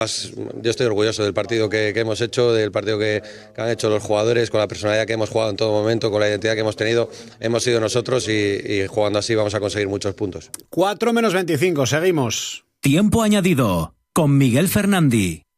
Yo estoy orgulloso del partido que hemos hecho, del partido que han hecho los jugadores, con la personalidad que hemos jugado en todo momento, con la identidad que hemos tenido. Hemos sido nosotros y jugando así vamos a conseguir muchos puntos. 4 menos 25, seguimos. Tiempo añadido con Miguel Fernandi.